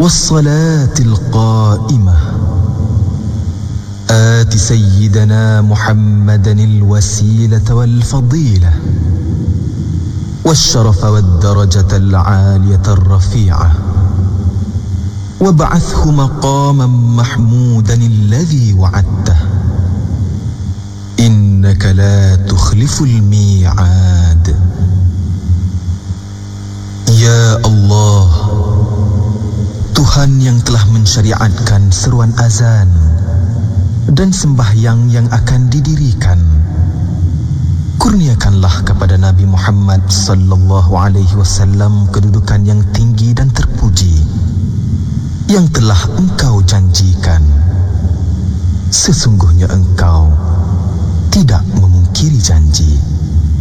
wassalatil qa'imah آت سيدنا محمدا الوسيلة والفضيلة والشرف والدرجة العالية الرفيعة وابعثه مقاما محمودا الذي وعدته إنك لا تخلف الميعاد. Ya Allah, Tuhan yang telah mensyariatkan seruan azan dan sembahyang yang akan didirikan, kurniakanlah kepada Nabi Muhammad sallallahu alaihi wasallam kedudukan yang tinggi dan terpuji yang telah Engkau janjikan. Sesungguhnya Engkau tidak memungkiri janji.